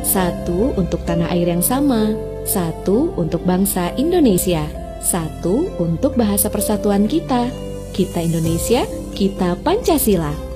Satu untuk tanah air yang sama, satu untuk bangsa Indonesia, satu untuk bahasa persatuan kita. Kita Indonesia, kita Pancasila.